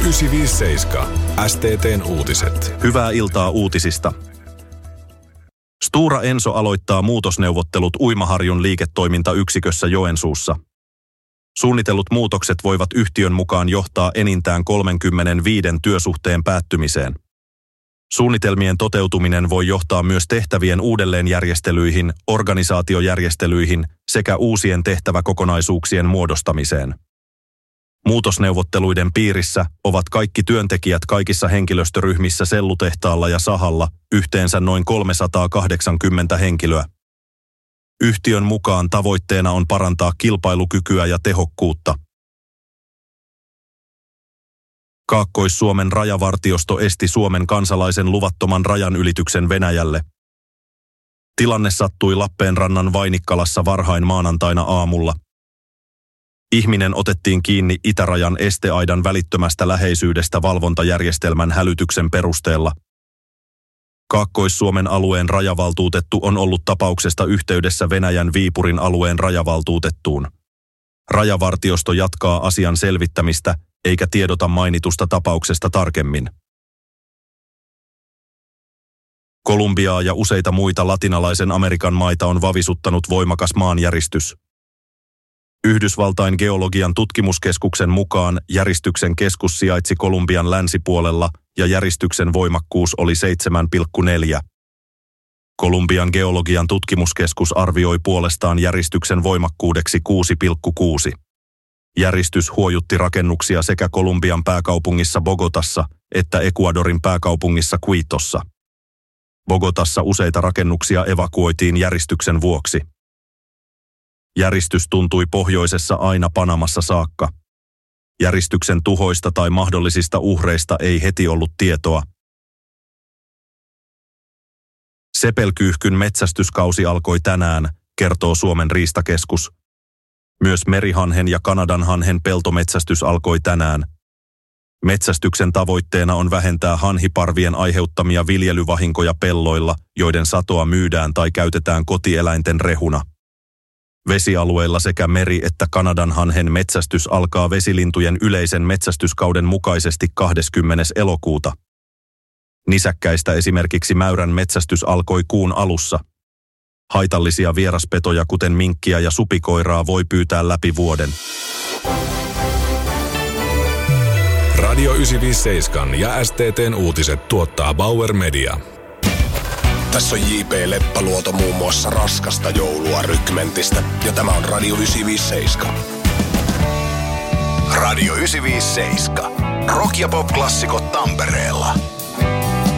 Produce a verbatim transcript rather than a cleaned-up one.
yhdeksänsataaviisikymmentäseitsemän S T T:n uutiset. Hyvää iltaa uutisista. Stora Enso aloittaa muutosneuvottelut Uimaharjun liiketoimintayksikössä Joensuussa. Suunnitellut muutokset voivat yhtiön mukaan johtaa enintään kolmekymmentäviisi työsuhteen päättymiseen. Suunnitelmien toteutuminen voi johtaa myös tehtävien uudelleenjärjestelyihin, organisaatiojärjestelyihin sekä uusien tehtäväkokonaisuuksien muodostamiseen. Muutosneuvotteluiden piirissä ovat kaikki työntekijät kaikissa henkilöstöryhmissä sellutehtaalla ja sahalla, yhteensä noin kolmesataakahdeksankymmentä henkilöä. Yhtiön mukaan tavoitteena on parantaa kilpailukykyä ja tehokkuutta. Kaakkois-Suomen rajavartiosto esti Suomen kansalaisen luvattoman rajan ylityksen Venäjälle. Tilanne sattui Lappeenrannan Vainikkalassa varhain maanantaina aamulla. Ihminen otettiin kiinni itärajan esteaidan välittömästä läheisyydestä valvontajärjestelmän hälytyksen perusteella. Kaakkois-Suomen alueen rajavaltuutettu on ollut tapauksesta yhteydessä Venäjän Viipurin alueen rajavaltuutettuun. Rajavartiosto jatkaa asian selvittämistä, eikä tiedota mainitusta tapauksesta tarkemmin. Kolumbiaa ja useita muita latinalaisen Amerikan maita on vavisuttanut voimakas maanjäristys. Yhdysvaltain geologian tutkimuskeskuksen mukaan järistyksen keskus sijaitsi Kolumbian länsipuolella ja järistyksen voimakkuus oli seitsemän pilkku neljä. Kolumbian geologian tutkimuskeskus arvioi puolestaan järistyksen voimakkuudeksi kuusi pilkku kuusi. Järistys huojutti rakennuksia sekä Kolumbian pääkaupungissa Bogotassa että Ecuadorin pääkaupungissa Quitossa. Bogotassa useita rakennuksia evakuoitiin järistyksen vuoksi. Järistys tuntui pohjoisessa aina Panamassa saakka. Järistyksen tuhoista tai mahdollisista uhreista ei heti ollut tietoa. Sepelkyyhkyn metsästyskausi alkoi tänään, kertoo Suomen riistakeskus. Myös merihanhen ja kanadanhanhen peltometsästys alkoi tänään. Metsästyksen tavoitteena on vähentää hanhiparvien aiheuttamia viljelyvahinkoja pelloilla, joiden satoa myydään tai käytetään kotieläinten rehuna. Vesialueilla sekä meri- että kanadanhanhen metsästys alkaa vesilintujen yleisen metsästyskauden mukaisesti kahdeskymmenes elokuuta. Nisäkkäistä esimerkiksi mäyrän metsästys alkoi kuun alussa. Haitallisia vieraspetoja kuten minkkiä ja supikoiraa voi pyytää läpi vuoden. Radio yhdeksänsataaviisikymmentäseitsemän ja S T T:n uutiset tuottaa Bauer Media. Tässä on J P Leppäluoto muun muassa raskasta joulua Rykmentistä, ja tämä on Radio yhdeksänsataaviisikymmentäseitsemän. Radio yhdeksänsataaviisikymmentäseitsemän. Rock ja pop-klassikot Tampereella.